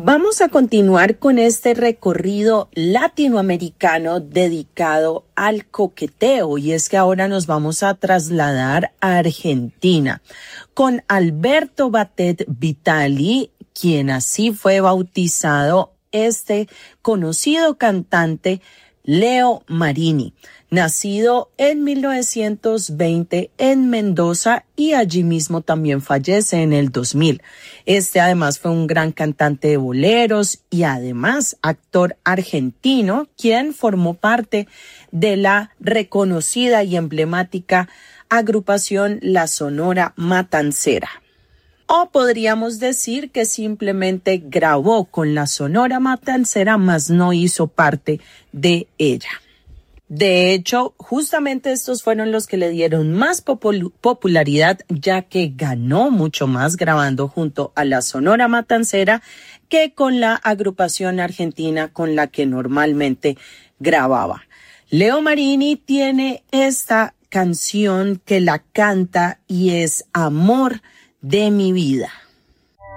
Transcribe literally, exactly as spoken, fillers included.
Vamos a continuar con este recorrido latinoamericano dedicado al coqueteo, y es que ahora nos vamos a trasladar a Argentina con Alberto Batet Vitali, quien así fue bautizado este conocido cantante Leo Marini, nacido en mil novecientos veinte en Mendoza y allí mismo también fallece en el dos mil. Este además fue un gran cantante de boleros y además actor argentino, quien formó parte de la reconocida y emblemática agrupación La Sonora Matancera. O podríamos decir que simplemente grabó con la Sonora Matancera, mas no hizo parte de ella. De hecho, justamente estos fueron los que le dieron más popul- popularidad, ya que ganó mucho más grabando junto a la Sonora Matancera que con la agrupación argentina con la que normalmente grababa. Leo Marini tiene esta canción que la canta y es Amor de mi vida.